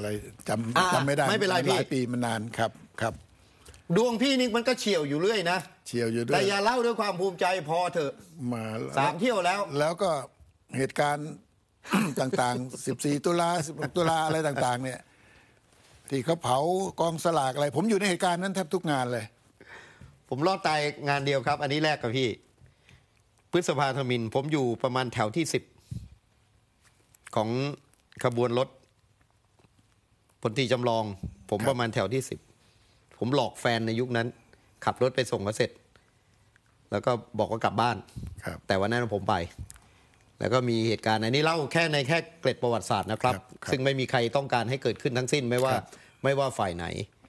อะไรจำไม่ได้ไม่เป็นไรพี่หลายปีมันนานครับดวงพี่นี่มันก็เฉียวอยู่เรื่อยนะเฉียวอยู่ด้วยแต่อย่าเล่าด้วยความภูมิใจพอเถอะมา 3 เที่ยวแล้วก็เหตุการณ์ ต่างๆ14 ตุลา16 ตุลาอะไรต่างๆเนี่ยที่เขาเผากองสลากอะไรผมอยู่ในเหตุการณ์นั้นแทบทุกงานเลยผมรอดตายงานเดียวครับอันนี้แรกกับพี่พฤษภาธมิฬผมอยู่ประมาณแถวที่10ของขบวนรถพลตรีจำลองผมประมาณแถวที่10ผมหลอกแฟนในยุคนั้นขับรถไปส่งเขาเสร็จแล้วก็บอกว่ากลับบ้านแต่วันนั้นผมไปแล้วก็มีเหตุการณ์อันนี้เล่าแค่เกร็ดประวัติศาสตร์นะครับซึ่งไม่มีใครต้องการให้เกิดขึ้นทั้งสิ้นไม่ว่าฝ่ายไหน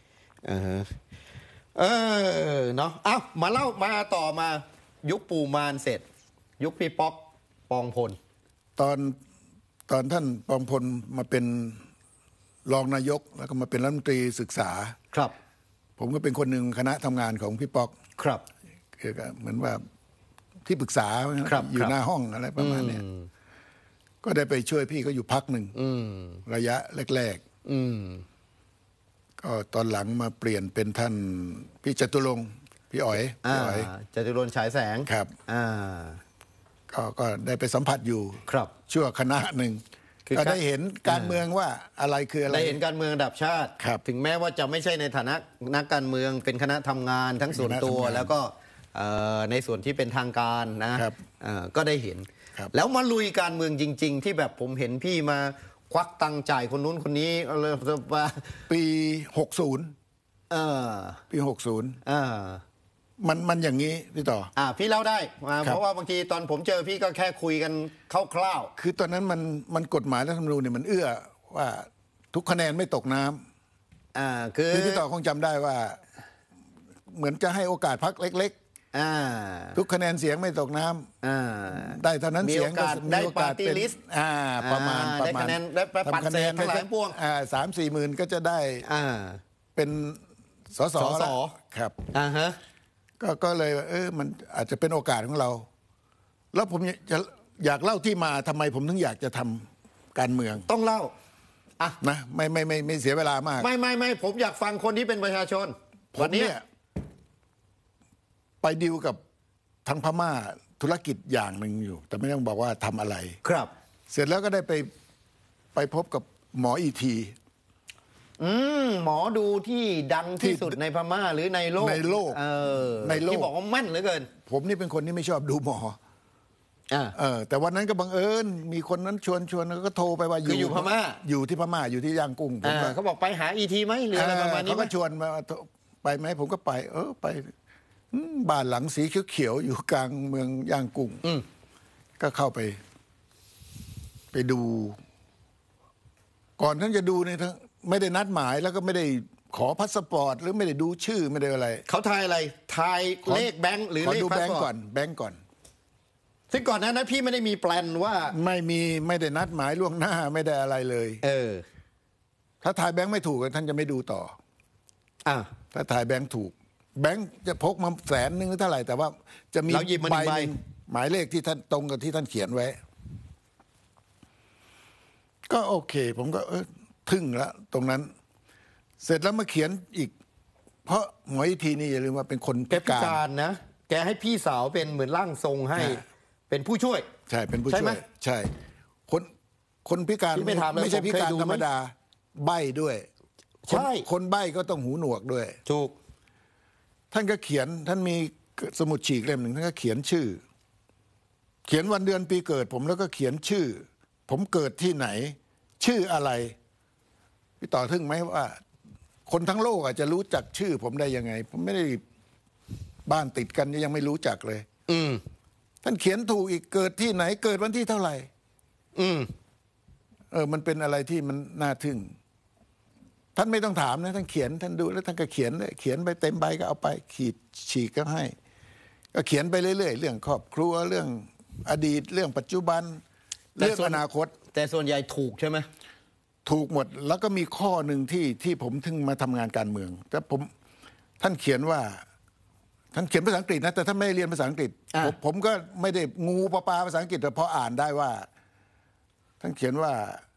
เนาะเอ้ามาเล่ามาต่อมายุคปู่มารเสร็จยุคพี่ป๊อกปองพลตอนท่านปองพลมาเป็นรองนายกแล้วก็มาเป็นรัฐมนตรีศึกษาครับผมก็เป็นคนหนึ่งคณะทำงานของพี่ป๊อกครับคือเหมือนว่าที่ปรึกษาอยู่หน้าห้องอะไรประมาณนี้ก็ได้ไปช่วยพี่ก็อยู่พักหนึ่งระยะแรกก็ตอนหลังมาเปลี่ยนเป็นท่านพี่จตุรงค์พี่อ๋อยจตุรงค์ฉายแสงครับก็ได้ไปสัมผัสอยู่ครับชั่วคณะหนึ่งก็ได้เห็นการเมืองว่าอะไรคืออะไรได้เห็นการเมืองระดับชาติถึงแม้ว่าจะไม่ใช่ในฐานะนักการเมืองเป็นคณะทำงานทั้งส่วนตัวแล้วก็ในส่วนที่เป็นทางการนะก็ได้เห็นแล้วมาลุยการเมืองจริงๆที่แบบผมเห็นพี่มาควักตังค์จ่ายคนนู้นคนนี้เลยว่าปี60ปี60มันอย่างนี้พี่ต่อพี่เล่าได้เพราะว่าบางทีตอนผมเจอพี่ก็แค่คุยกันคร่าวๆคือตอนนั้นมันกฎหมายรัฐธรรมนูญเนี่ยมันเอื้อว่าทุกคะแนนไม่ตกน้ำคือพี่ต่อคงจำได้ว่าเหมือนจะให้โอกาสพรรคเล็กๆทุกคะแนนเสียงไม่ตกน้ำได้เท่านั้นเสียงก็ได้ปาร์ตี้ลิสต์ประมาณได้คะแนนได้ปัดเศษทั้งหลายพวง 3-4 หมื่นก็จะได้เป็นสสครับก็เลยมันอาจจะเป็นโอกาสของเราแล้วผมอยากเล่าที่มาทำไมผมถึงอยากจะทำการเมืองต้องเล่านะไม่เสียเวลามากไม่ผมอยากฟังคนที่เป็นประชาชนวันนี้ไปดีลกับทางพม่าธุรกิจอย่างหนึ่งอยู่แต่ไม่ต้องบอกว่าทำอะไรครับเสร็จแล้วก็ได้ไปพบกับหมออีทีหมอดูที่ดังที่สุดในพม่าหรือในโลกที่บอกว่ามั่นเหลือเกินผมนี่เป็นคนที่ไม่ชอบดูหมอแต่วันนั้นก็บังเอิญมีคนนั้นชวนก็โทรไปว่าอยู่พม่าอยู่ที่พม่าอยู่ที่ย่างกุ้งเขาบอกไปหาอีทีไหมหรืออะไรประมาณนี้เขาก็ชวนมาไปไหมผมก็ไปไปบ้านหลังสีเขียวๆอยู่กลางเมืองย่างกุ้งก็เข้าไปดูก่อนท่านจะดูเนี่ยไม่ได้นัดหมายแล้วก็ไม่ได้ขอพาสปอร์ตหรือไม่ได้ดูชื่อไม่ได้อะไรเขาทายอะไรทายเลขแบงค์หรือเลขพาสปอร์ตแบงค์ก่อนซึ่งก่อนนั้นพี่ไม่ได้มีแปลนว่าไม่ได้นัดหมายล่วงหน้าไม่ได้อะไรเลยถ้าทายแบงค์ไม่ถูกท่านจะไม่ดูต่อถ้าทายแบงค์ถูกแบงค์จะพกมา100,000หรือเท่าไหร่แต่ว่าจะมีใบหมายเลขที่ท่านตรงกับที่ท่านเขียนไว้ก็โอเคผมก็ทึ่งแล้วตรงนั้นเสร็จแล้วมาเขียนอีกเพราะหมออีทีนี่อย่าลืมว่าเป็นคนพิการนะแกให้พี่สาวเป็นเหมือนร่างทรงให้เป็นผู้ช่วยใช่เป็นผู้ช่วยใช่คนพิการไม่ใช่พิการธรรมดาใบ้ด้วยใช่คนใบ้ก็ต้องหูหนวกด้วยถูกท่านก็เขียนท่านมีสมุดฉีกเล่มหนึ่งท่านก็เขียนชื่อเขียนวันเดือนปีเกิดผมแล้วก็เขียนชื่อผมเกิดที่ไหนชื่ออะไรพี่ต่อทึ่งไหมว่าคนทั้งโลกอาจจะรู้จักชื่อผมได้ยังไงผมไม่ได้บ้านติดกันยังไม่รู้จักเลยท่านเขียนถูกอีกเกิดที่ไหนเกิดวันที่เท่าไหร่มันเป็นอะไรที่มันน่าทึ่งท่านไม่ต้องถามนะท่านเขียนท่านดูแล้วท่านก็เขียนไปเต็มใบก็เอาไปขีดฉีกก็ให้ก็เขียนไปเรื่อยๆเรื่องครอบครัวเรื่องอดีตเรื่องปัจจุบันเรื่องอนาคตแต่ส่วนใหญ่ถูกใช่ไหมถูกหมดแล้วก็มีข้อหนึ่งที่ผมถึงมาทำงานการเมืองแต่ท่านเขียนว่าท่านเขียนภาษาอังกฤษนะแต่ท่านไม่ได้เรียนภาษาอังกฤษผมก็ไม่ได้งูปลาภาษาอังกฤษแต่พออ่านได้ว่าท่านเขียนว่า